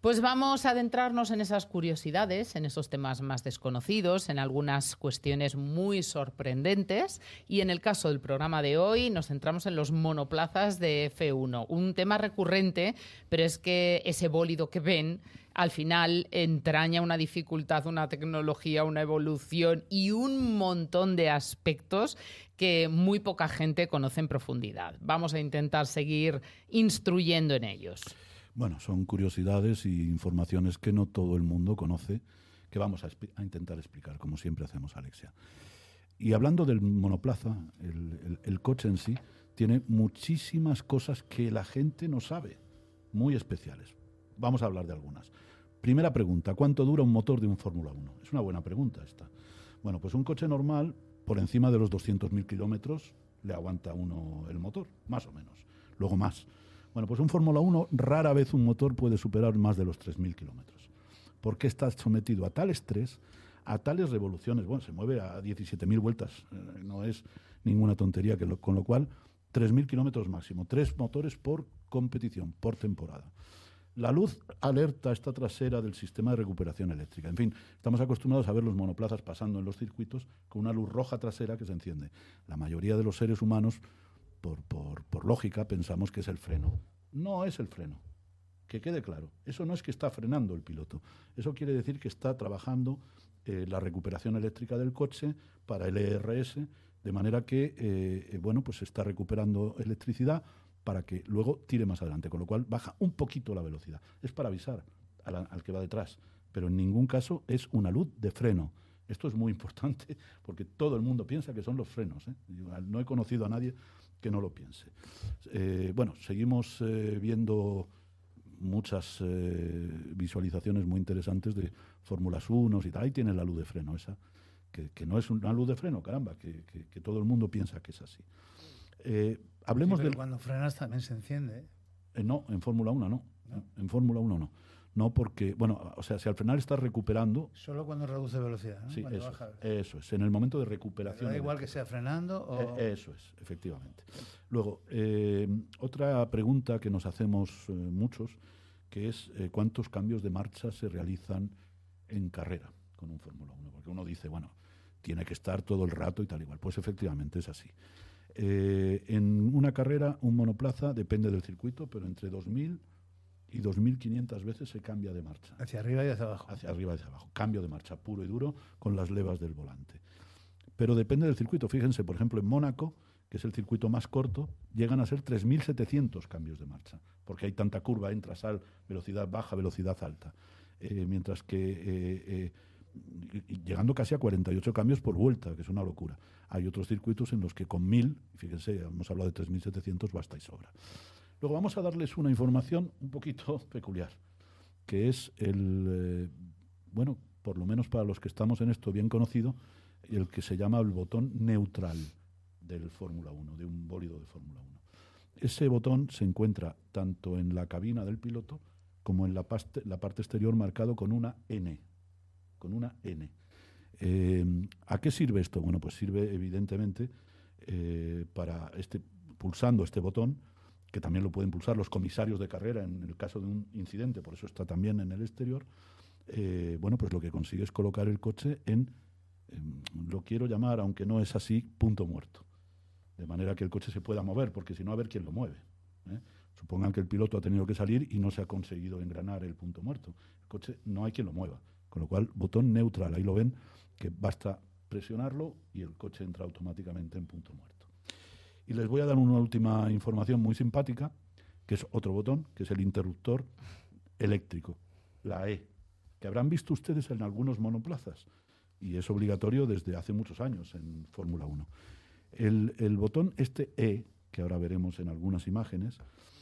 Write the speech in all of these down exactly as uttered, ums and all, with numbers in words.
Pues vamos a adentrarnos en esas curiosidades, en esos temas más desconocidos, en algunas cuestiones muy sorprendentes. Y en el caso del programa de hoy nos centramos en los monoplazas de F uno. Un tema recurrente, pero es que ese bólido que ven al final entraña una dificultad, una tecnología, una evolución y un montón de aspectos que muy poca gente conoce en profundidad. Vamos a intentar seguir instruyendo en ellos. Bueno, son curiosidades y informaciones que no todo el mundo conoce, que vamos a, a intentar explicar, como siempre hacemos, Alexia. Y hablando del monoplaza, el, el, el coche en sí tiene muchísimas cosas que la gente no sabe, muy especiales. Vamos a hablar de algunas. Primera pregunta, ¿cuánto dura un motor de un Fórmula uno? Es una buena pregunta esta. Bueno, pues un coche normal, por encima de los doscientos mil kilómetros, le aguanta uno el motor, más o menos. Luego más. Bueno, pues un Fórmula uno, rara vez un motor puede superar más de los tres mil kilómetros. Porque está sometido a tal estrés, a tales revoluciones. Bueno, se mueve a diecisiete mil vueltas, eh, no es ninguna tontería, que lo, con lo cual, tres mil kilómetros máximo, tres motores por competición, por temporada. La luz alerta esta trasera del sistema de recuperación eléctrica. En fin, estamos acostumbrados a ver los monoplazas pasando en los circuitos con una luz roja trasera que se enciende. La mayoría de los seres humanos, Por, por, por lógica, pensamos que es el freno. No es el freno. Que quede claro. Eso no es que está frenando el piloto. Eso quiere decir que está trabajando eh, la recuperación eléctrica del coche para el E R S, de manera que eh, bueno, pues está recuperando electricidad para que luego tire más adelante, con lo cual baja un poquito la velocidad. Es para avisar al, al que va detrás, pero en ningún caso es una luz de freno. Esto es muy importante porque todo el mundo piensa que son los frenos, ¿eh? No he conocido a nadie que no lo piense. Eh, bueno, seguimos eh, viendo muchas eh, visualizaciones muy interesantes de Fórmulas uno y tal. Ahí tiene la luz de freno esa, que, que no es una luz de freno, caramba, que, que, que todo el mundo piensa que es así. Eh, hablemos sí, pero del... cuando frenas también se enciende. ¿eh? Eh, no, en Fórmula uno no. no. En Fórmula uno no. No porque, bueno, o sea, si al frenar estás recuperando... Solo cuando reduce velocidad, ¿no? Sí, cuando eso, baja. eso es, en el momento de recuperación. Da igual que sea frenando o... Eh, eso es, efectivamente. Luego, eh, otra pregunta que nos hacemos eh, muchos, que es eh, ¿cuántos cambios de marcha se realizan en carrera con un Fórmula uno? Porque uno dice, bueno, tiene que estar todo el rato y tal igual. Pues efectivamente es así. Eh, en una carrera, un monoplaza, depende del circuito, pero entre dos mil y dos mil quinientas veces se cambia de marcha. Hacia arriba y hacia abajo. Hacia arriba y hacia abajo. Cambio de marcha puro y duro con las levas del volante. Pero depende del circuito. Fíjense, por ejemplo, en Mónaco, que es el circuito más corto, llegan a ser tres mil setecientos cambios de marcha, porque hay tanta curva, entra, sal, velocidad baja, velocidad alta. Eh, mientras que eh, eh, llegando casi a cuarenta y ocho cambios por vuelta, que es una locura. Hay otros circuitos en los que con mil, fíjense, hemos hablado de tres mil setecientos, basta y sobra. Luego vamos a darles una información un poquito peculiar, que es el, eh, bueno, por lo menos para los que estamos en esto bien conocido, el que se llama el botón neutral del Fórmula uno, de un bólido de Fórmula uno. Ese botón se encuentra tanto en la cabina del piloto como en la, paste, la parte exterior marcado con una N. Con una N. Eh, ¿A qué sirve esto? Bueno, pues sirve evidentemente eh, para, este, pulsando este botón, que también lo pueden pulsar los comisarios de carrera en el caso de un incidente, por eso está también en el exterior, eh, bueno, pues lo que consigue es colocar el coche en, en, lo quiero llamar, aunque no es así, punto muerto. De manera que el coche se pueda mover, porque si no, a ver quién lo mueve. ¿eh? Supongan que el piloto ha tenido que salir y no se ha conseguido engranar el punto muerto. El coche no hay quien lo mueva. Con lo cual, botón neutral, ahí lo ven, que basta presionarlo y el coche entra automáticamente en punto muerto. Y les voy a dar una última información muy simpática, que es otro botón, que es el interruptor eléctrico, la E, que habrán visto ustedes en algunos monoplazas, y es obligatorio desde hace muchos años en Fórmula uno. El, el botón este E, que ahora veremos en algunas imágenes,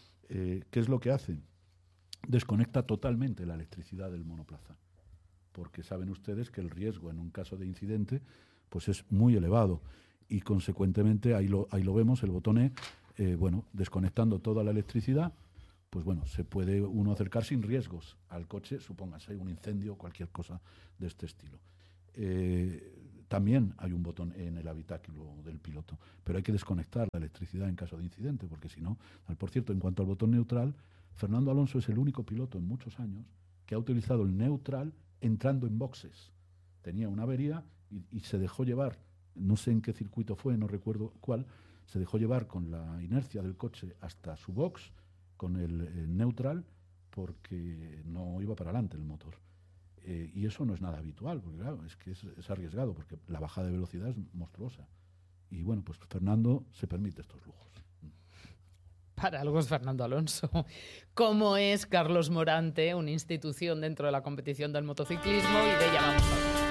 eh, ¿qué es lo que hace? Desconecta totalmente la electricidad del monoplaza, porque saben ustedes que el riesgo en un caso de incidente pues es muy elevado y consecuentemente ahí lo, ahí lo vemos, el botón E, eh, bueno, desconectando toda la electricidad, pues bueno, se puede uno acercar sin riesgos al coche, supóngase un incendio o cualquier cosa de este estilo. Eh, también hay un botón E en el habitáculo del piloto, pero hay que desconectar la electricidad en caso de incidente, porque si no, por cierto, en cuanto al botón neutral, Fernando Alonso es el único piloto en muchos años que ha utilizado el neutral entrando en boxes. Tenía una avería y, y se dejó llevar, no sé en qué circuito fue, no recuerdo cuál, se dejó llevar con la inercia del coche hasta su box, con el, el neutral, porque no iba para adelante el motor. Eh, y eso no es nada habitual, porque claro, es que es, es arriesgado, porque la bajada de velocidad es monstruosa. Y bueno, pues Fernando se permite estos lujos. Para algo es Fernando Alonso. ¿Cómo es Carlos Morante, una institución dentro de la competición del motociclismo? Y de ella vamos a hablar.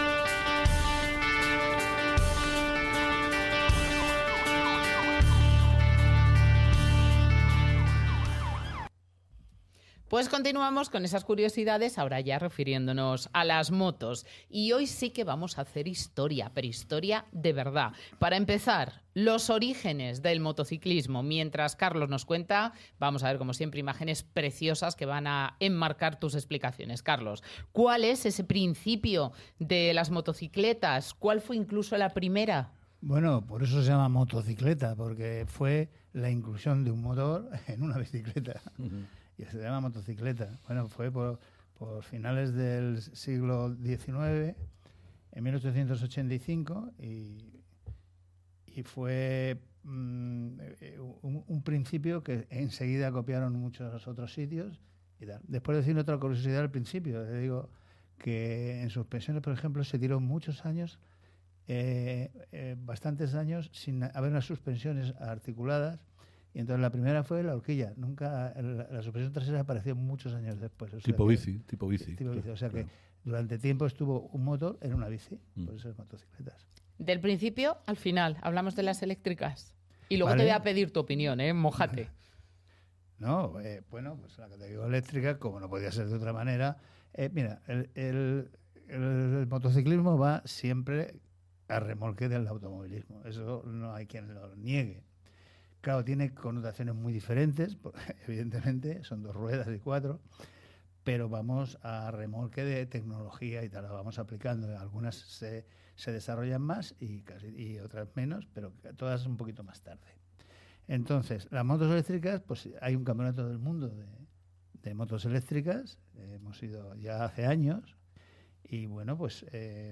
Pues continuamos con esas curiosidades, ahora ya refiriéndonos a las motos. Y hoy sí que vamos a hacer historia, pero historia de verdad. Para empezar, los orígenes del motociclismo. Mientras Carlos nos cuenta, vamos a ver, como siempre, imágenes preciosas que van a enmarcar tus explicaciones. Carlos, ¿cuál es ese principio de las motocicletas? ¿Cuál fue incluso la primera? Bueno, por eso se llama motocicleta, porque fue la inclusión de un motor en una bicicleta. Uh-huh. Y se llama motocicleta. Bueno, fue por, por finales del siglo diecinueve, en mil ochocientos ochenta y cinco, y, y fue mm, un, un principio que enseguida copiaron muchos otros sitios. Y tal. Después de decir otra curiosidad al principio, le digo que en suspensiones, por ejemplo, se tiró muchos años, eh, eh, bastantes años, sin haber unas suspensiones articuladas. Y entonces la primera fue la horquilla. Nunca la, la suspensión trasera apareció muchos años después. O sea tipo que, bici, tipo bici. Tipo bici. O sea claro. que durante tiempo estuvo un motor en una bici, mm. por eso es motocicletas. Del principio al final, hablamos de las eléctricas. Y luego ¿Vale? te voy a pedir tu opinión, ¿eh? Mójate. No, eh, bueno, pues la categoría eléctrica, como no podía ser de otra manera. Eh, mira, el, el, el, el motociclismo va siempre a remolque del automovilismo. Eso no hay quien lo niegue. Claro, tiene connotaciones muy diferentes, porque evidentemente son dos ruedas y cuatro, pero vamos a remolque de tecnología y tal, la vamos aplicando. Algunas se, se desarrollan más y, casi, y otras menos, pero todas un poquito más tarde. Entonces, las motos eléctricas, pues hay un campeonato del mundo de, de motos eléctricas, eh, hemos ido ya hace años, y bueno, pues eh,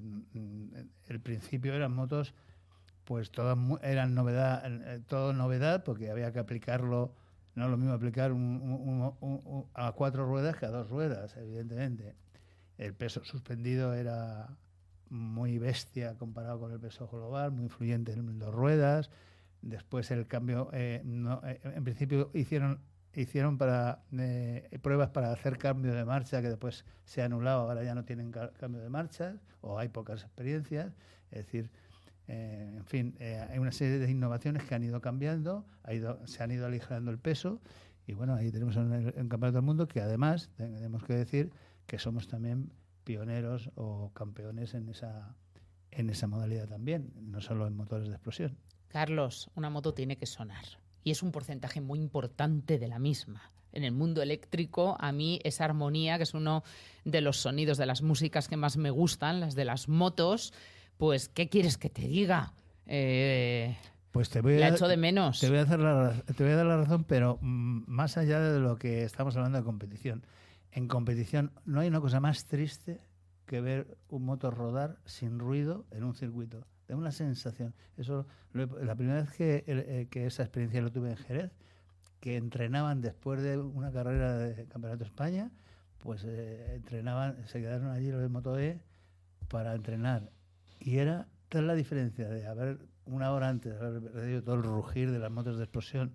el principio eran motos... pues todas eran novedad, eh, todo novedad, porque había que aplicarlo, no es lo mismo aplicar un, un, un, un, a cuatro ruedas que a dos ruedas, evidentemente. El peso suspendido era muy bestia comparado con el peso global, muy influyente en dos ruedas. Después el cambio, eh, no, eh, en principio hicieron hicieron para eh, pruebas para hacer cambio de marcha, que después se ha anulado, ahora ya no tienen ca- cambio de marcha, o hay pocas experiencias, es decir... Eh, en fin, eh, hay una serie de innovaciones que han ido cambiando, ha ido, se han ido aligerando el peso y bueno, ahí tenemos un, un campeonato del mundo que además tenemos que decir que somos también pioneros o campeones en esa, en esa modalidad también, no solo en motores de explosión. Carlos, una moto tiene que sonar y es un porcentaje muy importante de la misma. En el mundo eléctrico, a mí esa armonía, que es uno de los sonidos de las músicas que más me gustan, las de las motos, pues, ¿qué quieres que te diga? Eh, pues te voy a, la echo de menos. Te voy a, hacer la, te voy a dar la razón, pero mm, más allá de lo que estamos hablando de competición. En competición no hay una cosa más triste que ver un motor rodar sin ruido en un circuito. Da una sensación. Eso, lo, la primera vez que, eh, que esa experiencia lo tuve en Jerez, que entrenaban después de una carrera de Campeonato de España, pues eh, entrenaban, se quedaron allí los de Moto E para entrenar. Y era tal la diferencia de haber una hora antes de haber perdido todo el rugir de las motos de explosión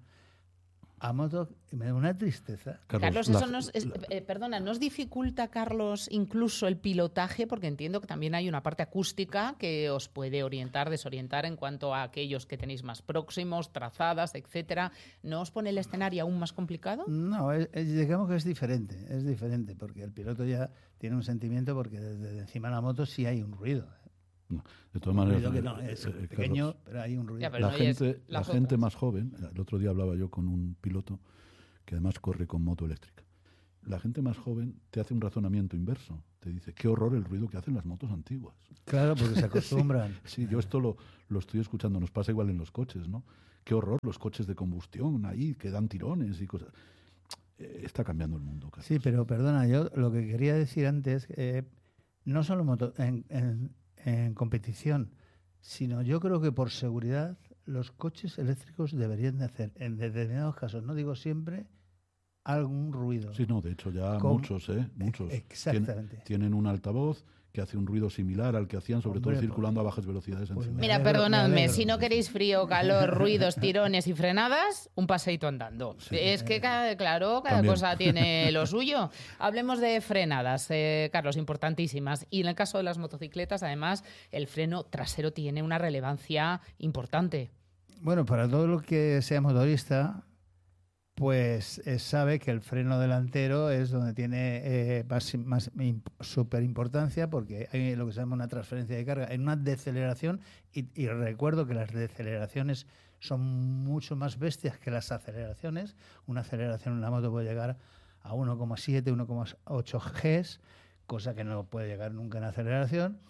a motos, me da una tristeza. Carlos, Carlos eso la, nos, es, eh, perdona, ¿nos dificulta, Carlos, incluso el pilotaje? Porque entiendo que también hay una parte acústica que os puede orientar, desorientar en cuanto a aquellos que tenéis más próximos, trazadas, etcétera. ¿No os pone el escenario aún más complicado? No, es, es, digamos que es diferente, es diferente, porque el piloto ya tiene un sentimiento, porque desde encima de la moto sí hay un ruido. No, de todas maneras, ruido que no, es eh, pequeño, Carlos, pero hay un ruido. Ya, la no gente, la gente más joven, el otro día hablaba yo con un piloto que además corre con moto eléctrica. La gente más joven te hace un razonamiento inverso. Te dice, qué horror el ruido que hacen las motos antiguas. Claro, porque se acostumbran. sí, sí, yo esto lo, lo estoy escuchando, nos pasa igual en los coches, ¿no? Qué horror los coches de combustión ahí, que dan tirones y cosas. eh, está cambiando el mundo. Carlos. Sí, pero perdona, yo lo que quería decir antes, eh, no solo moto, en, en, en competición, sino yo creo que por seguridad los coches eléctricos deberían de hacer, en determinados casos, no digo siempre, algún ruido. Sí, no, de hecho ya Con- muchos, ¿eh? Muchos. Exactamente. Tienen, tienen un altavoz que hace un ruido similar al que hacían, sobre Hombre, todo circulando a bajas velocidades en pues ciudad. me Mira, alegro, me perdonadme, alegro. si no queréis frío, calor, ruidos, tirones y frenadas, un paseíto andando. Sí. Es que, cada, claro, cada También. cosa tiene lo suyo. Hablemos de frenadas, eh, Carlos, importantísimas. Y en el caso de las motocicletas, además, el freno trasero tiene una relevancia importante. Bueno, para todo lo que sea motorista, pues eh, sabe que el freno delantero es donde tiene eh, más, más im- super importancia, porque hay lo que se llama una transferencia de carga en una deceleración, y, y recuerdo que las deceleraciones son mucho más bestias que las aceleraciones. Una aceleración en la moto puede llegar a uno coma siete, uno coma ocho Gs, cosa que no puede llegar nunca en aceleración.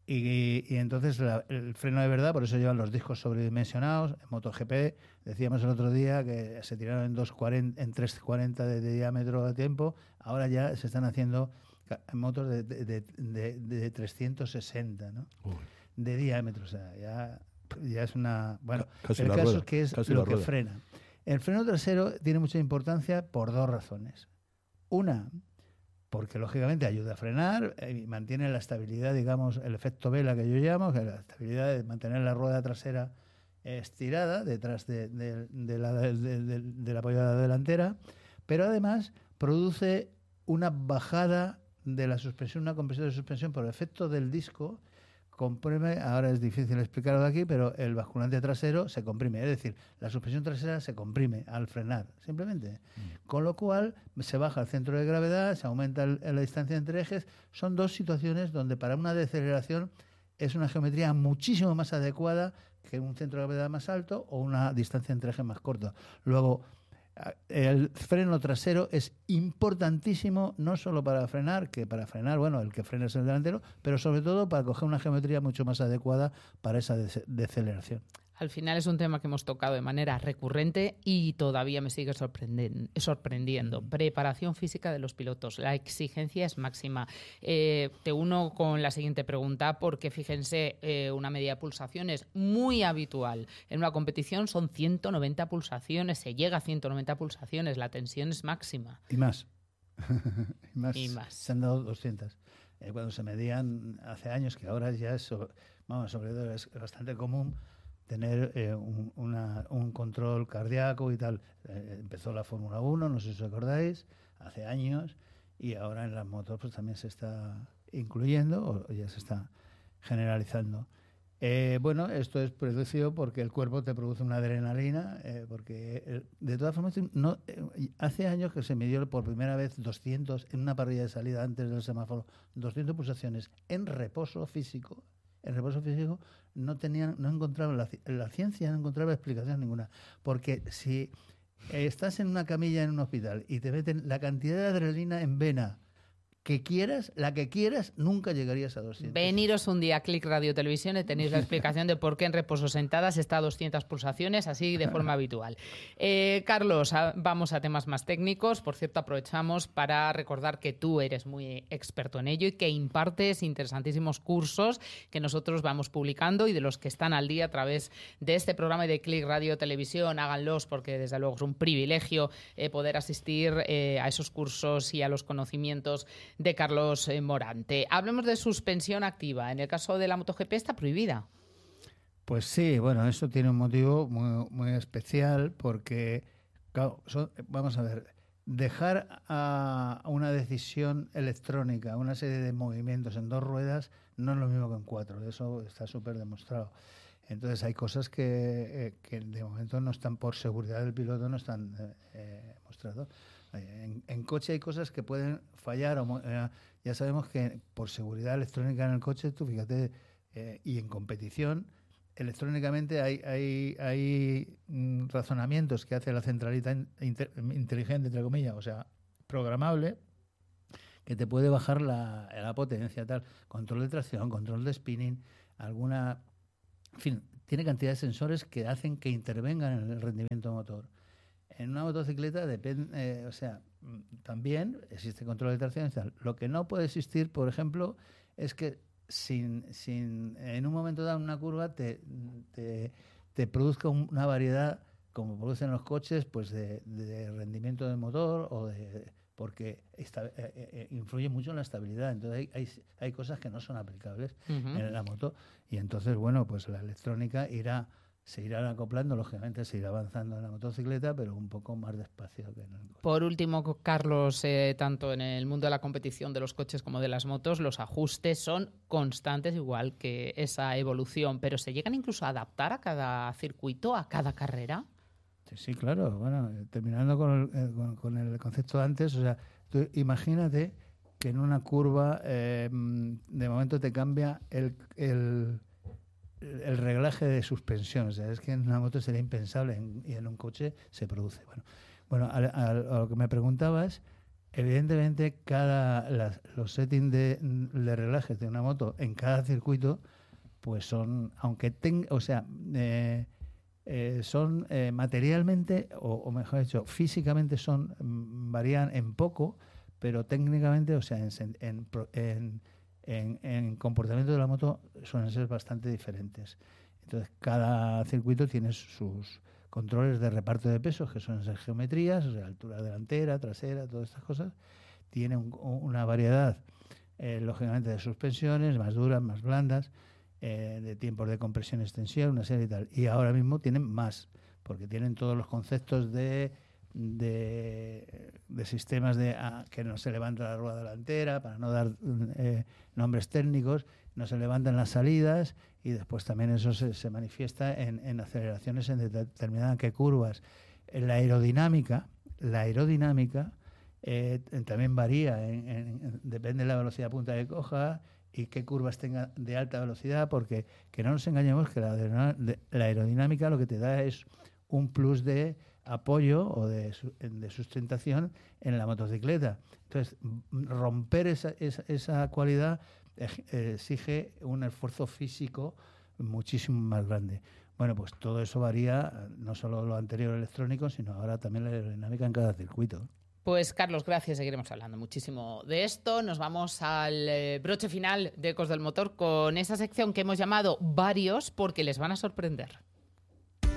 Y, y entonces la- el freno de verdad, por eso llevan los discos sobredimensionados. En MotoGP decíamos el otro día que se tiraron en, dos cuarenta, en tres cuarenta de, de diámetro a tiempo. Ahora ya se están haciendo ca- motos de, de, de, de- de trescientos sesenta, ¿no? Uy, De diámetro. O sea, ya, ya es una... Bueno, Ca- casi el la caso rueda, es que es casi lo la que rueda. frena. El freno trasero tiene mucha importancia por dos razones. Una, porque lógicamente ayuda a frenar y mantiene la estabilidad, digamos, el efecto vela que yo llamo, que es la estabilidad de mantener la rueda trasera estirada detrás de, de- de la, de, de- de la apoyada delantera, pero además produce una bajada de la suspensión, una compresión de suspensión por efecto del disco. Comprime, ahora es difícil explicarlo de aquí, pero el basculante trasero se comprime, es decir, la suspensión trasera se comprime al frenar, simplemente. Con lo cual se baja el centro de gravedad, se aumenta el- la distancia entre ejes. Son dos situaciones donde para una deceleración es una geometría muchísimo más adecuada que un centro de gravedad más alto o una distancia entre ejes más corta. Luego, a- el freno trasero es importantísimo no solo para frenar, que para frenar, bueno, el que frena es el delantero, pero sobre todo para coger una geometría mucho más adecuada para esa dece- deceleración. Al final es un tema que hemos tocado de manera recurrente y todavía me sigue sorprenden- sorprendiendo. Preparación física de los pilotos. La exigencia es máxima. Eh, te uno con la siguiente pregunta porque, fíjense, eh, una media de pulsaciones muy habitual. En una competición son ciento noventa pulsaciones, se llega a ciento noventa pulsaciones, la tensión es máxima. Y más. y, más. Y más. Se han dado doscientas. Eh, cuando se medían hace años, que ahora ya es, sobre, vamos, sobre todo es bastante común tener eh, un, una, un control cardíaco y tal. Eh, empezó la Fórmula uno, no sé si os acordáis, hace años, y ahora en las motos pues también se está incluyendo o ya se está generalizando. Eh, bueno, esto es producido porque el cuerpo te produce una adrenalina, eh, porque eh, de todas formas, no, eh, hace años que se midió por primera vez doscientos en una parrilla de salida antes del semáforo, doscientas pulsaciones en reposo físico. En reposo físico no tenían, no encontraban la, la ciencia no encontraba explicación ninguna, porque si eh, estás en una camilla en un hospital y te meten la cantidad de adrenalina en vena que quieras, la que quieras, nunca llegarías a doscientas. Veniros un día a Click Radio Televisión y tenéis la explicación de por qué en reposo sentadas está a doscientas pulsaciones, así de forma habitual. Eh, Carlos, a, vamos a temas más técnicos. Por cierto, aprovechamos para recordar que tú eres muy experto en ello y que impartes interesantísimos cursos que nosotros vamos publicando y de los que están al día a través de este programa y de Click Radio Televisión. Háganlos porque desde luego es un privilegio eh, poder asistir eh, a esos cursos y a los conocimientos de Carlos eh, Morante. Hablemos de suspensión activa. En el caso de la MotoGP está prohibida. Pues sí, bueno, eso tiene un motivo muy, muy especial porque, claro, son- vamos a ver, dejar a a una decisión electrónica, una serie de movimientos en dos ruedas, no es lo mismo que en cuatro, eso está súper demostrado. Entonces hay cosas que, eh, que de momento no están, por seguridad del piloto, no están eh, eh, mostradas. En, en coche hay cosas que pueden fallar. O, mo- eh, ya sabemos que por seguridad electrónica en el coche, tú fíjate, eh, y en competición, electrónicamente hay, hay, hay mm, razonamientos que hace la centralita in- inte- inteligente, entre comillas, o sea, programable, que te puede bajar la, la potencia, tal, control de tracción, control de spinning, alguna... En fin, tiene cantidad de sensores que hacen que intervengan en el rendimiento motor. En una motocicleta depende, eh, o sea, también existe control de tracción y tal. Lo que no puede existir, por ejemplo, es que sin, sin en un momento dado una curva te, te, te produzca una variedad, como producen los coches, pues de, de rendimiento del motor o de porque esta, eh, eh, influye mucho en la estabilidad. Entonces hay, hay, hay cosas que no son aplicables uh-huh. en la moto y entonces, bueno, pues la electrónica irá se irá acoplando, lógicamente se irá avanzando en la motocicleta, pero un poco más despacio que en el coche. Por último, Carlos, eh, tanto en el mundo de la competición de los coches como de las motos, los ajustes son constantes, igual que esa evolución, pero ¿se llegan incluso a adaptar a cada circuito, a cada carrera? Sí, sí, claro. Bueno, terminando con el, con, con el concepto de antes, o sea, tú imagínate que en una curva eh, de momento te cambia el, el, el reglaje de suspensión. O sea, es que en una moto sería impensable en, y en un coche se produce. Bueno, bueno a, a, a lo que me preguntabas, evidentemente cada las, los settings de, de reglajes de una moto en cada circuito, pues son, aunque tenga, o sea, eh, Eh, son eh, materialmente, o, o mejor dicho, físicamente son varían en poco, pero técnicamente, o sea, en, en, en, en, en comportamiento de la moto suelen ser bastante diferentes. Entonces, cada circuito tiene sus controles de reparto de pesos, que son esas geometrías, o sea, altura delantera, trasera, todas estas cosas. Tiene un, una variedad, eh, lógicamente, de suspensiones, más duras, más blandas, Eh, de tiempos de compresión, extensión, una serie y tal. Y ahora mismo tienen más, porque tienen todos los conceptos de, de, de sistemas de ah, que no se levanta la rueda delantera, para no dar eh, nombres técnicos, no se levantan las salidas y después también eso se, se manifiesta en, en aceleraciones en determinadas que curvas. En la aerodinámica, la aerodinámica eh, también varía, en, en, depende de la velocidad punta que coja y qué curvas tenga de alta velocidad, porque que no nos engañemos que la, de, la aerodinámica lo que te da es un plus de apoyo o de, de sustentación en la motocicleta. Entonces, romper esa, esa, esa cualidad exige un esfuerzo físico muchísimo más grande. Bueno, pues todo eso varía, no solo lo anterior electrónico, sino ahora también la aerodinámica en cada circuito. Pues Carlos, gracias. Seguiremos hablando muchísimo de esto. Nos vamos al eh, broche final de Ecos del Motor con esa sección que hemos llamado Varios, porque les van a sorprender.